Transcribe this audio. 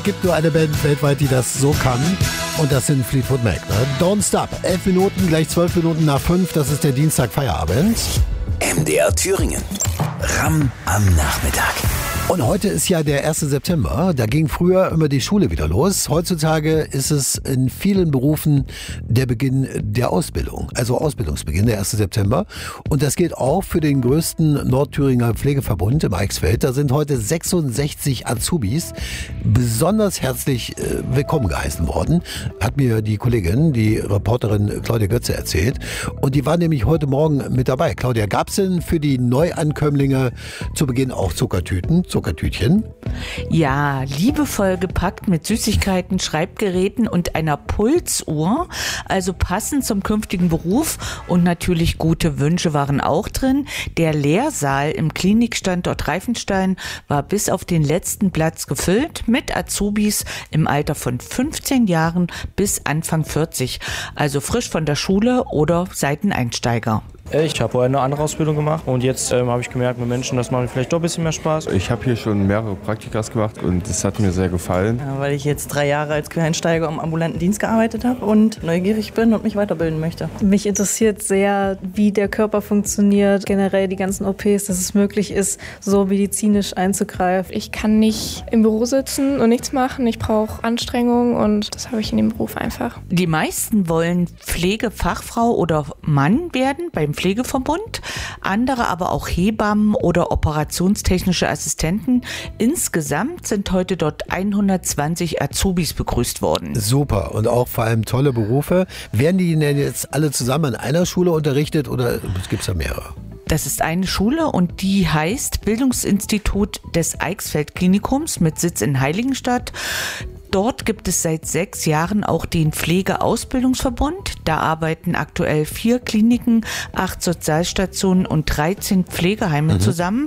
gibt nur eine Band weltweit, die das so kann. Und das sind Fleetwood Mac. Ne? Don't Stop. 11 Minuten, gleich 12 Minuten nach 5. Das ist der Dienstag Feierabend. MDR Thüringen. Ram am Nachmittag. Und heute ist ja der 1. September. Da ging früher immer die Schule wieder los. Heutzutage ist es in vielen Berufen der Beginn der Ausbildung. Also Ausbildungsbeginn, der 1. September. Und das gilt auch für den größten Nordthüringer Pflegeverbund im Eichsfeld. Da sind heute 66 Azubis besonders herzlich willkommen geheißen worden. Hat mir die Kollegin, die Reporterin Claudia Götze erzählt. Und die war nämlich heute Morgen mit dabei. Claudia, gab es denn für die Neuankömmlinge zu Beginn auch Zuckertütchen? Ja, liebevoll gepackt mit Süßigkeiten, Schreibgeräten und einer Pulsuhr, also passend zum künftigen Beruf, und natürlich gute Wünsche waren auch drin. Der Lehrsaal im Klinikstandort Reifenstein war bis auf den letzten Platz gefüllt mit Azubis im Alter von 15 Jahren bis Anfang 40, also frisch von der Schule oder Seiteneinsteiger. Ich habe vorher eine andere Ausbildung gemacht und jetzt habe ich gemerkt, mit Menschen, das macht mir vielleicht doch ein bisschen mehr Spaß. Ich habe hier schon mehrere Praktikas gemacht und das hat mir sehr gefallen. Ja, weil ich jetzt 3 Jahre als Quereinsteiger im ambulanten Dienst gearbeitet habe und neugierig bin und mich weiterbilden möchte. Mich interessiert sehr, wie der Körper funktioniert, generell die ganzen OPs, dass es möglich ist, so medizinisch einzugreifen. Ich kann nicht im Büro sitzen und nichts machen. Ich brauche Anstrengung und das habe ich in dem Beruf einfach. Die meisten wollen Pflegefachfrau oder Mann werden beim Pflegeverbund, andere aber auch Hebammen oder operationstechnische Assistenten. Insgesamt sind heute dort 120 Azubis begrüßt worden. Super und auch vor allem tolle Berufe. Werden die denn jetzt alle zusammen an einer Schule unterrichtet oder gibt es da mehrere? Das ist eine Schule und die heißt Bildungsinstitut des Eichsfeld-Klinikums mit Sitz in Heiligenstadt. Dort gibt es seit 6 Jahren auch den Pflegeausbildungsverbund. Da arbeiten aktuell 4 Kliniken, 8 Sozialstationen und 13 Pflegeheime zusammen.